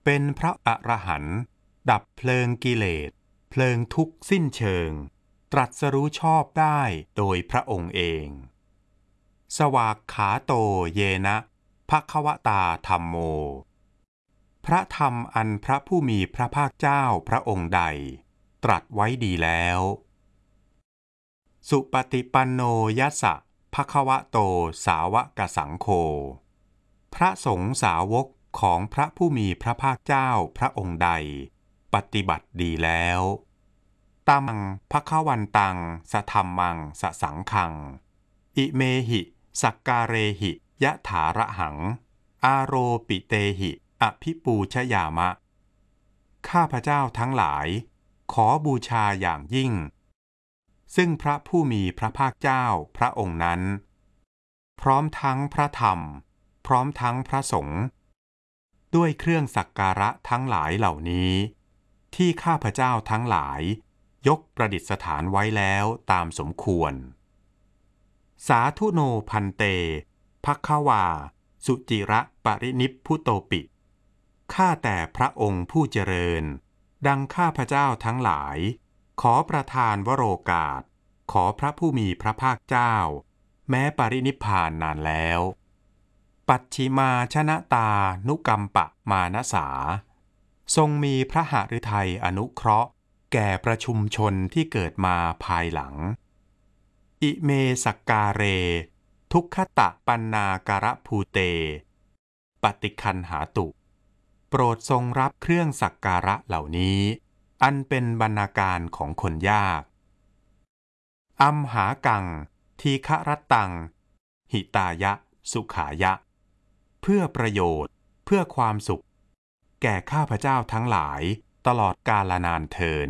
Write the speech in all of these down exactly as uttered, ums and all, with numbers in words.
เป็นพระอรหันต์ดับเพลิงกิเลสเพลิงทุกข์สิ้นเชิงตรัสรู้ชอบได้โดยพระองค์เองสวากขาโตเยนะภควตาธัมโมพระธรรมอันพระผู้มีพระภาคเจ้าพระองค์ใดตรัสไว้ดีแล้วสุปฏิปันโนยัสสะภควโตสาวกสังโฆพระสงฆ์สาวกของพระผู้มีพระภาคเจ้าพระองค์ใดปฏิบัติดีแล้วตัมภควันตังสธัมมังสสังฆังอิเมหิสักการเรหิยะถาระหังอาโรปิเตหิอภิปูชยามะข้าพเจ้าทั้งหลายขอบูชาอย่างยิ่งซึ่งพระผู้มีพระภาคเจ้าพระองค์นั้นพร้อมทั้งพระธรรมพร้อมทั้งพระสงฆ์ด้วยเครื่องสักการะทั้งหลายเหล่านี้ที่ข้าพเจ้าทั้งหลายยกประดิษฐานไว้แล้วตามสมควรสาธุโนพันเตภัคควาสุจิระปรินิพพุโตปิข้าแต่พระองค์ผู้เจริญดังข้าพเจ้าทั้งหลายขอประทานวโรกาสขอพระผู้มีพระภาคเจ้าแม้ปรินิพพานนานแล้วปัจฉิมาชนะตานุกัมปะมานสาทรงมีพระหฤทัยอนุเคราะห์แก่ประชุมชนที่เกิดมาภายหลังอิเมสักการเรทุกขตะปันนาการะภูเตปฏิคันหาตุโปรดทรงรับเครื่องสักการะเหล่านี้อันเป็นบรรณาการของคนยากอัมหากังทีฆรัตตังหิตายะสุขายะเพื่อประโยชน์เพื่อความสุขแก่ข้าพเจ้าทั้งหลายตลอดกาลนานเทิน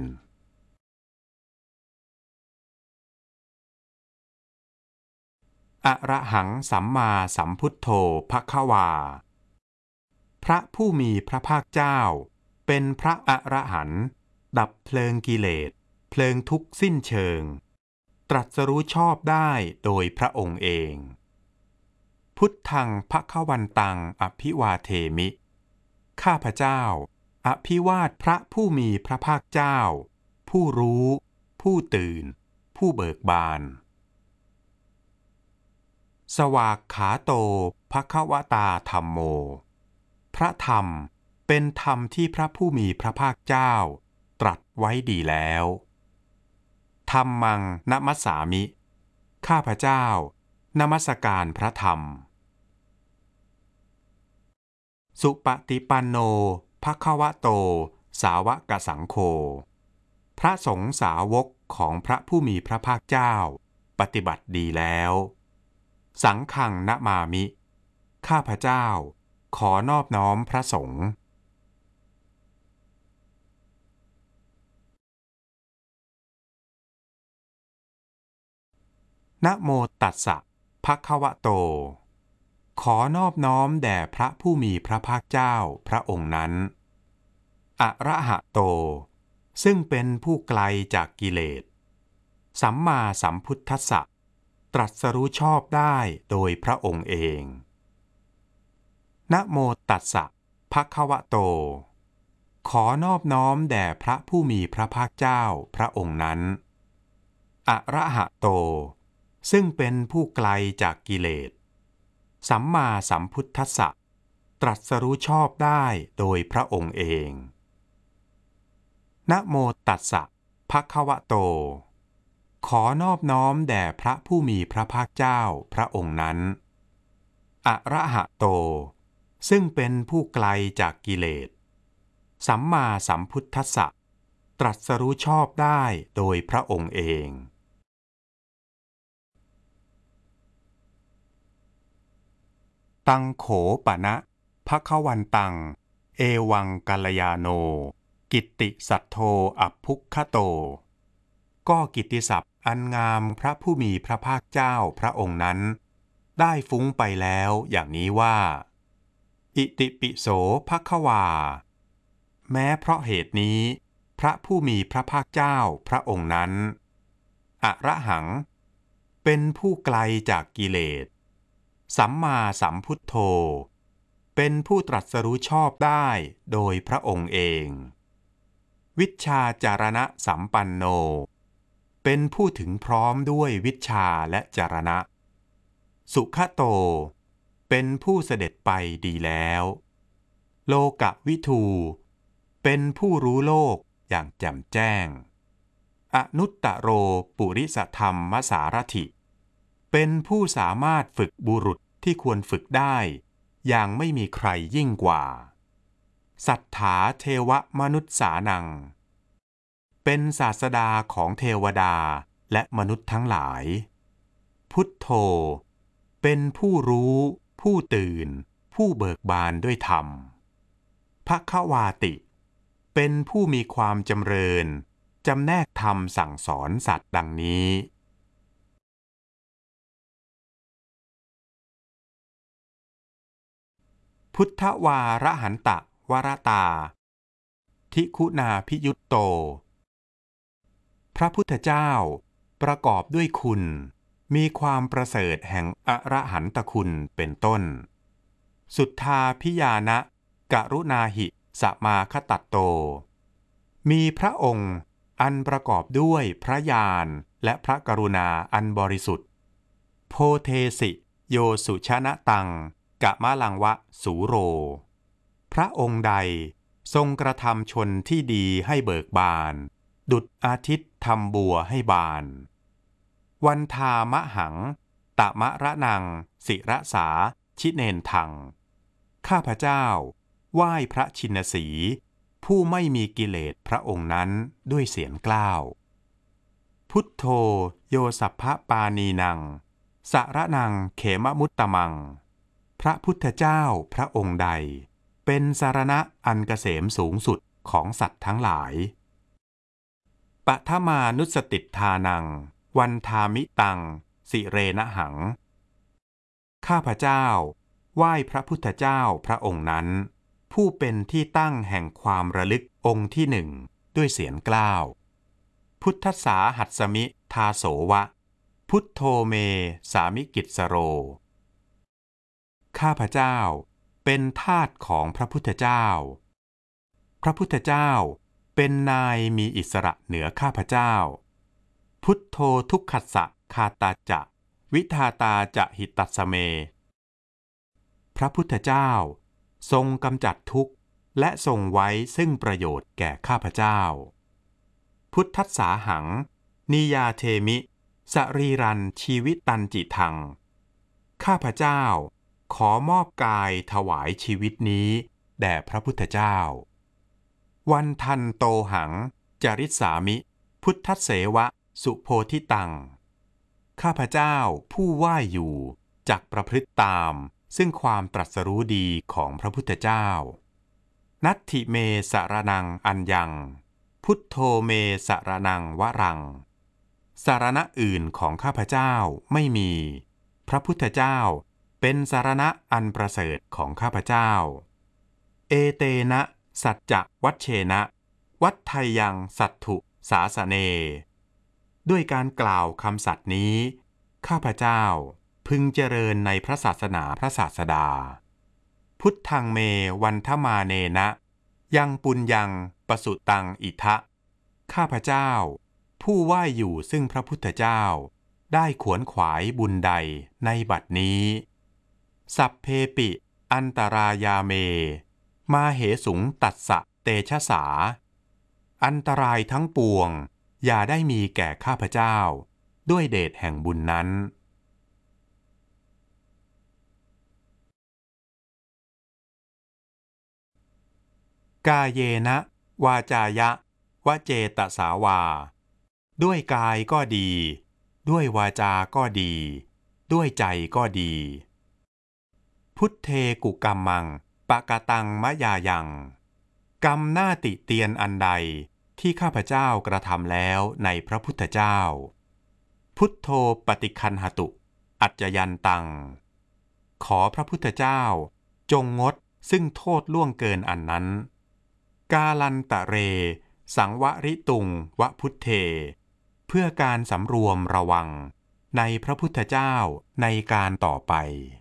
อะระหังสัมมาสัมพุทโธภควาพระผู้มีพระภาคเจ้าเป็นพระอรหันต์ดับเพลิงกิเลสเพลิงทุกข์สิ้นเชิงตรัสรู้ชอบได้โดยพระองค์เองพุทธังภควันตังอภิวาเทมิข้าพเจ้าอภิวาทพระผู้มีพระภาคเจ้าผู้รู้ผู้ตื่นผู้เบิกบานสวากขาโตภควตาธัมโมพระธรรมเป็นธรรมที่พระผู้มีพระภาคเจ้าตรัสไว้ดีแล้วธัมมังนะมัสสามิข้าพเจ้านมัสการพระธรรมสุปฏิปันโนภควโตสาวกสังโฆพระสงฆ์สาวกของพระผู้มีพระภาคเจ้าปฏิบัติดีแล้วสังฆังนะมามิข้าพเจ้าขอนอบน้อมพระสงฆ์นะโมตัสสะภควโตขอนอบน้อมแด่พระผู้มีพระภาคเจ้าพระองค์นั้นอะระหะโตซึ่งเป็นผู้ไกลจากกิเลสสัมมาสัมพุทธัสสะตรัสรู้ชอบได้โดยพระองค์เองนะโมตัสสะภควโตขอนอบน้อมแด่พระผู้มีพระภาคเจ้าพระองค์นั้นอะระหะโตซึ่งเป็นผู้ไกลจากกิเลสสัมมาสัมพุทธัสสะตรัสรู้ชอบได้โดยพระองค์เองนะโมตัสสะภควโตขอนอบน้อมแด่พระผู้มีพระภาคเจ้าพระองค์นั้นอะระหะโตซึ่งเป็นผู้ไกลจากกิเลสสัมมาสัมพุทธัสสะตรัสรู้ชอบได้โดยพระองค์เองตังโขปะนะภควันตังเอวังกัลยาโนกิตติสัทโธอัพพุคคโตก็กิตติศัพท์อันงามพระผู้มีพระภาคเจ้าพระองค์นั้นได้ฟุ้งไปแล้วอย่างนี้ว่าอิติปิโสภควาแม้เพราะเหตุนี้พระผู้มีพระภาคเจ้าพระองค์นั้นอะระหังเป็นผู้ไกลจากกิเลสสัมมาสัมพุทโธเป็นผู้ตรัสรู้ชอบได้โดยพระองค์เองวิชชาจารณะสัมปันโนเป็นผู้ถึงพร้อมด้วยวิชชาและจารณะสุขโตเป็นผู้เสด็จไปดีแล้วโลกวิทูเป็นผู้รู้โลกอย่างแจ่มแจ้งอนุตตโรปุริสธรรมสารถิเป็นผู้สามารถฝึกบุรุษที่ควรฝึกได้อย่างไม่มีใครยิ่งกว่าสัทธาเทวมนุษย์สานังเป็นศาสดาของเทวดาและมนุษย์ทั้งหลายพุทโธเป็นผู้รู้ผู้ตื่นผู้เบิกบานด้วยธรรมภควาติเป็นผู้มีความจำเริญจำแนกธรรมสั่งสอนสัตว์ดังนี้พุทธวาระหันตะวรตาทิคุณาพิยุตโตพระพุทธเจ้าประกอบด้วยคุณมีความประเสริฐแห่งอรหันตคุณเป็นต้นสุทธาพิยานะกรุณาหิสมาคตัตโตมีพระองค์อันประกอบด้วยพระญาณและพระกรุณาอันบริสุทธิ์โพเทสิโยสุชนะตังกะมะลังวะสูโรพระองค์ใดทรงกระทำชนที่ดีให้เบิกบานดุจอาทิตย์ทำบัวให้บานวันทามะหังตะมะระนังศิระสาชิเนนทังข้าพเจ้าไหว้พระชินสีผู้ไม่มีกิเลสพระองค์นั้นด้วยเสียงกล้าวพุทโธโยสัพพปานีนังสระนังเขมมุตตมังพระพุทธเจ้าพระองค์ใดเป็นสรณะอันเกษมสูงสุดของสัตว์ทั้งหลายปทมานุสติทานังวันทามิตังสิเรนะหังข้าพเจ้าไหว้พระพุทธเจ้าพระองค์นั้นผู้เป็นที่ตั้งแห่งความระลึกองค์ที่หนึ่งด้วยเสียงกล้าวพุทธสาหัสสมิทาโสวะพุทโธเมสามิกิจสโรข้าพเจ้าเป็นทาสของพระพุทธเจ้าพระพุทธเจ้าเป็นนายมีอิสระเหนือข้าพเจ้าพุทโธทุกขัสสะคาตาจะวิทาตาจะหิตัสสเมพระพุทธเจ้าทรงกำจัดทุกข์และทรงไว้ซึ่งประโยชน์แก่ข้าพเจ้าพุทธัสสาหังนิยาเทมิสรีรันชีวิตันจิทังข้าพเจ้าขอมอบกายถวายชีวิตนี้แด่พระพุทธเจ้าวันทันโตหังจริสามิพุทธเสวะสุโพธิตังข้าพเจ้าผู้ไหว้อยู่จักประพฤติตามซึ่งความตรัสรู้ดีของพระพุทธเจ้านัตถิเมสรนังอัญญังพุทโธเมสรนังวรังสารณะอื่นของข้าพเจ้าไม่มีพระพุทธเจ้าเป็นสารณะอันประเสริฐของข้าพเจ้าเอเตนะสัจจะวัชเชนะวัฏไทยังสัตถุสาสเนด้วยการกล่าวคำสัตย์นี้ข้าพเจ้าพึงเจริญในพระศาสนาพระศาสดาพุทธังเมวันทมาเนนะยังปุญญังปสุตังอิทะข้าพเจ้าผู้ไหว้อยู่ซึ่งพระพุทธเจ้าได้ขวนขวายบุญใดในบัดนี้สัพเพปิอันตรายาเมมาเหสุงตัสสะเตชะสาอันตรายทั้งปวงอย่าได้มีแก่ข้าพเจ้าด้วยเดชแห่งบุญนั้นกายเยนะวาจายะวเจตสาวาด้วยกายก็ดีด้วยวาจาก็ดีด้วยใจก็ดีพุทเทกุกัมมังปะกะตังมะยายังกรรมหน้าติเตียนอันใดที่ข้าพเจ้ากระทำแล้วในพระพุทธเจ้าพุทโธปฏิคันหตุอัจจยันตังขอพระพุทธเจ้าจงงดซึ่งโทษล่วงเกินอันนั้นกาลันตะเรสังวริตุงวะพุทเทเพื่อการสำรวมระวังในพระพุทธเจ้าในการต่อไป